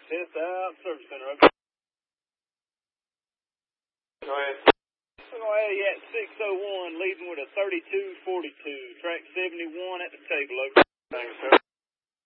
10th out, service center, okay. Go ahead. Go ahead, yeah, 601, leaving with a 3242, track 71 at the table, okay. Thanks, sir.